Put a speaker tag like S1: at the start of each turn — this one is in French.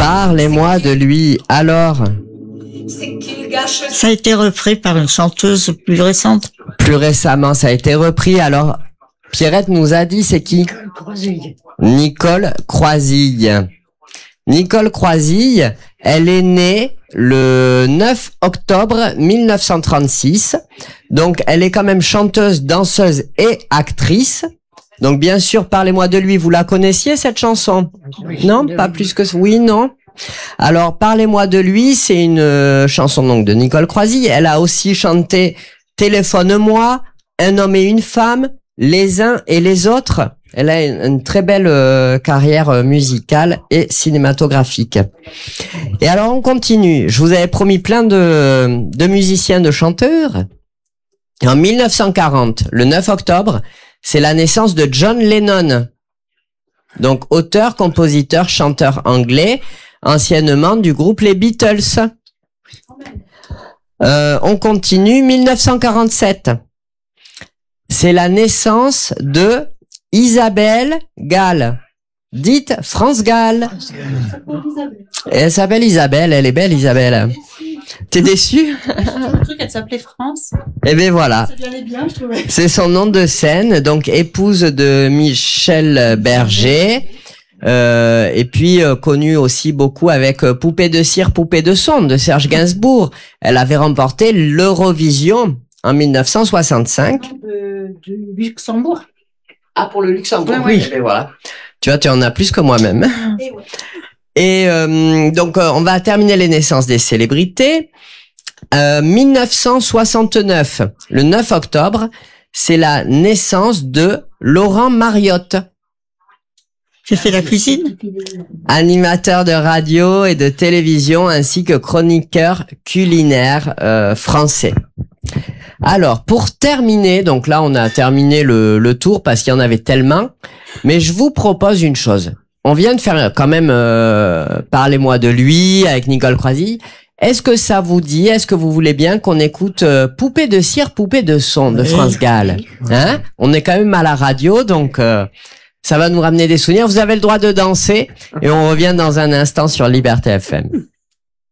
S1: Parlez-moi de lui. Alors,
S2: Ça a été repris par une chanteuse plus récente.
S1: plus récemment, ça a été repris. Alors, Pierrette nous a dit, c'est qui? Nicole Croisille. Nicole Croisille, elle est née le 9 octobre 1936. Donc, elle est quand même chanteuse, danseuse et actrice. Donc, bien sûr, Parlez-moi de lui. Vous la connaissiez, cette chanson? Non, pas plus que ça. Oui, non. Alors, Parlez-moi de lui, c'est une chanson donc de Nicole Croisille. Elle a aussi chanté Téléphone-moi, Un homme et une femme, Les uns et les autres. Elle a une très belle carrière musicale et cinématographique. Et alors, on continue. Je vous avais promis plein de musiciens, de chanteurs. Et en 1940, le 9 octobre, c'est la naissance de John Lennon. Donc, auteur, compositeur, chanteur anglais, anciennement du groupe les Beatles. On continue, 1947. C'est la naissance de Isabelle Gall, dite France Gall. Elle s'appelle Isabelle, elle est belle Isabelle. T'es déçu?
S3: J'ai cru qu'elle s'appelait France.
S1: Eh ben voilà.
S3: Ça lui allait bien, je trouvais.
S1: C'est son nom de scène, donc épouse de Michel Berger. Et puis connue aussi beaucoup avec Poupée de cire, poupée de son de Serge Gainsbourg. Elle avait remporté l'Eurovision en 1965.
S3: Du Luxembourg.
S1: Ah, pour le Luxembourg,
S3: oui.
S1: Eh ben voilà. Tu vois, tu en as plus que moi-même.
S3: Et ouais.
S1: Et donc, on va terminer les naissances des célébrités. 1969, le 9 octobre, c'est la naissance de Laurent Mariotte.
S2: J'ai fait la cuisine.
S1: Animateur de radio et de télévision ainsi que chroniqueur culinaire français. Alors, pour terminer, donc là on a terminé le tour parce qu'il y en avait tellement, mais je vous propose une chose. On vient de faire quand même Parlez-moi de lui avec Nicole Croisille. Est-ce que ça vous dit, est-ce que vous voulez bien qu'on écoute Poupée de cire, poupée de son de France Gall? Hein? On est quand même à la radio, donc ça va nous ramener des souvenirs. Vous avez le droit de danser et on revient dans un instant sur Liberté FM.